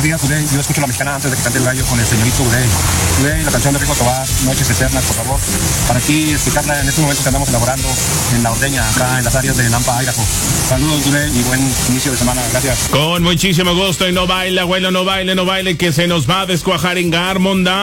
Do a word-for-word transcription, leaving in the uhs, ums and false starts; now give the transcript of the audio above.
días, Today. Yo escucho la mexicana antes de que cante el gallo con el señorito Today. Today, la canción de Rico Tobar, Noches Eternas, por favor. Para aquí escucharla en estos momentos que andamos elaborando en la ordeña, acá en las áreas de Nampa, Idaho. Saludos, Today, y buen inicio de semana. Gracias. Con muchísimo gusto. Y no baile, abuelo, no baile, no baile, que se nos va a descuajar en Garmonda.